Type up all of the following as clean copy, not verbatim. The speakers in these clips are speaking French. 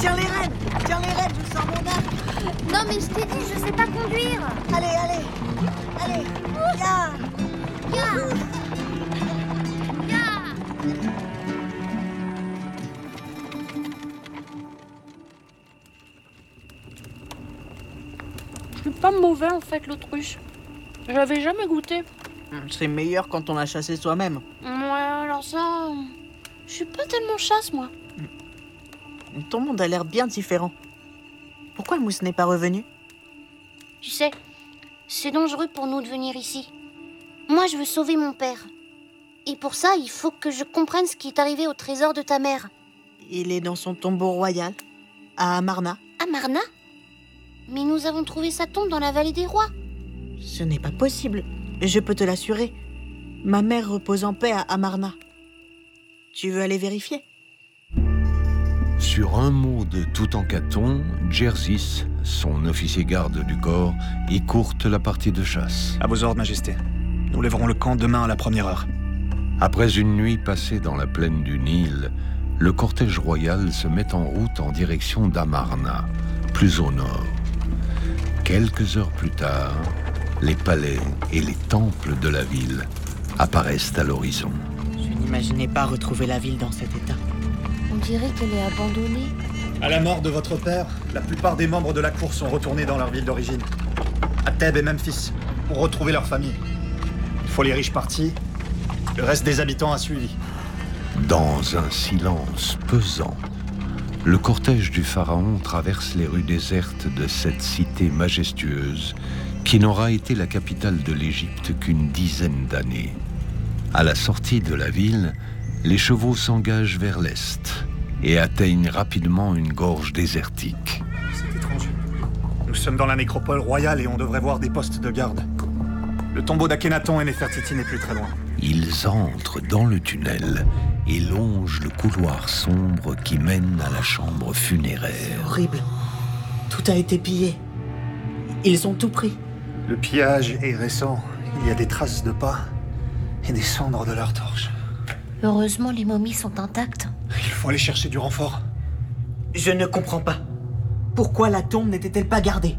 Tiens les rênes, je sors mon arc. Non mais je t'ai dit, je sais pas conduire. Allez, viens. Viens. Viens. Je suis pas mauvais en fait, l'autruche. J'avais jamais goûté. C'est meilleur quand on l'a chassé soi-même. Ouais, alors ça... Je suis pas tellement chasse, moi. Ton monde a l'air bien différent. Pourquoi Mousse n'est pas revenu? Tu sais, c'est dangereux pour nous de venir ici. Moi, je veux sauver mon père. Et pour ça, il faut que je comprenne ce qui est arrivé au trésor de ta mère. Il est dans son tombeau royal, à Amarna. Amarna? Mais nous avons trouvé sa tombe dans la vallée des rois. Ce n'est pas possible, je peux te l'assurer. Ma mère repose en paix à Amarna. Tu veux aller vérifier? Sur un mot de Toutankhaton, Djerzis, son officier garde du corps, écourte la partie de chasse. À vos ordres, Majesté. Nous lèverons le camp demain à la première heure. Après une nuit passée dans la plaine du Nil, le cortège royal se met en route en direction d'Amarna, plus au nord. Quelques heures plus tard, les palais et les temples de la ville apparaissent à l'horizon. Je n'imaginais pas retrouver la ville dans cet état. On dirait qu'elle est abandonnée. À la mort de votre père, la plupart des membres de la cour sont retournés dans leur ville d'origine, à Thèbes et Memphis, pour retrouver leur famille. Une fois les riches partis, le reste des habitants a suivi. Dans un silence pesant, le cortège du pharaon traverse les rues désertes de cette cité majestueuse qui n'aura été la capitale de l'Égypte qu'une dizaine d'années. À la sortie de la ville, les chevaux s'engagent vers l'est et atteignent rapidement une gorge désertique. C'est étrange. Nous sommes dans la nécropole royale et on devrait voir des postes de garde. Le tombeau d'Akhenaton et Néfertiti n'est plus très loin. Ils entrent dans le tunnel et longent le couloir sombre qui mène à la chambre funéraire. Horrible. Tout a été pillé. Ils ont tout pris. Le pillage est récent. Il y a des traces de pas et des cendres de leurs torches. Heureusement, les momies sont intactes. Il faut aller chercher du renfort. Je ne comprends pas. Pourquoi la tombe n'était-elle pas gardée?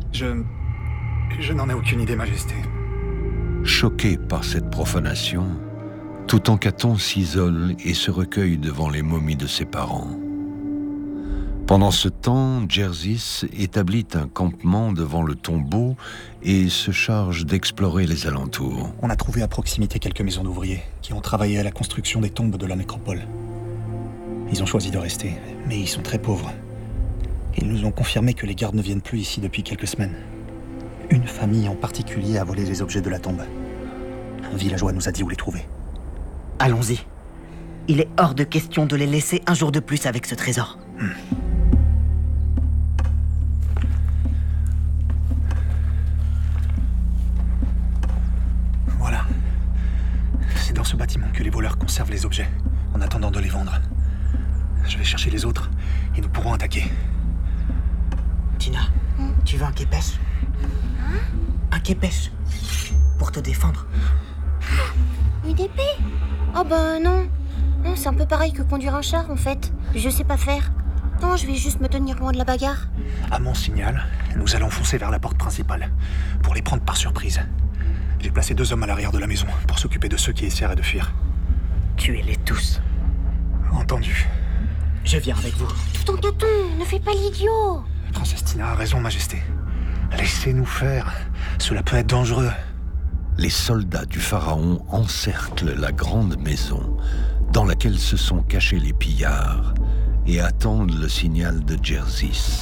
Je n'en ai aucune idée, Majesté. Choqué par cette profanation, Toutankhaton s'isole et se recueille devant les momies de ses parents. Pendant ce temps, Djerzis établit un campement devant le tombeau et se charge d'explorer les alentours. On a trouvé à proximité quelques maisons d'ouvriers qui ont travaillé à la construction des tombes de la nécropole. Ils ont choisi de rester, mais ils sont très pauvres. Ils nous ont confirmé que les gardes ne viennent plus ici depuis quelques semaines. Une famille en particulier a volé les objets de la tombe. Un villageois nous a dit où les trouver. Allons-y. Il est hors de question de les laisser un jour de plus avec ce trésor. Voilà. C'est dans ce bâtiment que les voleurs conservent les objets, en attendant de les vendre. Je vais chercher les autres, et nous pourrons attaquer. Tina, tu veux un képèche? Un képèche. Pour te défendre. Une épée? Oh bah non. Non, c'est un peu pareil que conduire un char en fait. Je sais pas faire. Non, je vais juste me tenir loin de la bagarre. À mon signal, nous allons foncer vers la porte principale, pour les prendre par surprise. J'ai placé 2 hommes à l'arrière de la maison, pour s'occuper de ceux qui essaieraient de fuir. Tuez-les tous. Entendu. Je viens avec vous. Toutankhaton, ne fais pas l'idiot. Princesse Tina a raison, Majesté. Laissez-nous faire. Cela peut être dangereux. Les soldats du pharaon encerclent la grande maison dans laquelle se sont cachés les pillards et attendent le signal de Djerzis.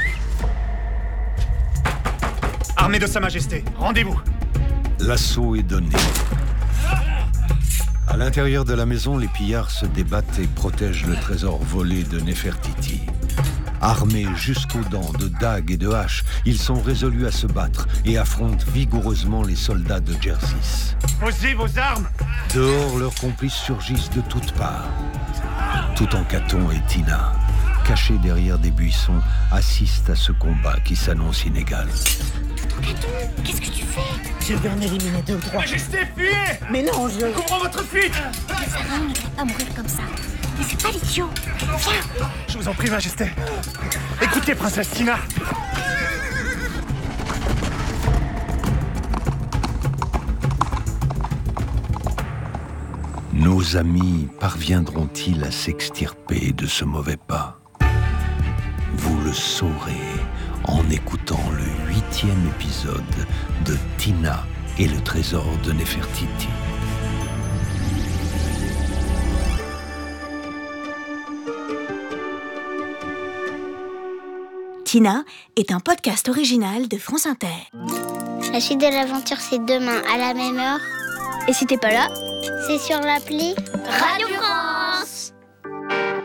Armée de Sa Majesté, rendez-vous. L'assaut est donné. À l'intérieur de la maison, les pillards se débattent et protègent le trésor volé de Néfertiti. Armés jusqu'aux dents de dagues et de haches, ils sont résolus à se battre et affrontent vigoureusement les soldats de Djerzis. Posez vos armes. Dehors, leurs complices surgissent de toutes parts. Toutankhaton et Tina, cachés derrière des buissons, assistent à ce combat qui s'annonce inégal. Toutankhaton, qu'est-ce que tu fais? Je vais en éliminer 2 ou 3. Majesté, fuyez. Mais non, je... Couvrons votre fuite. Le pharaon ne devrait pas mourir comme ça. Mais c'est pas l'idiot. Viens. Je vous en prie, Majesté. Écoutez, princesse Tina. Nos amis parviendront-ils à s'extirper de ce mauvais pas? Vous le saurez en écoutant le 8e épisode de Tina et le trésor de Nefertiti. Tina est un podcast original de France Inter. La suite de l'aventure, c'est demain à la même heure. Et si t'es pas là, c'est sur l'appli Radio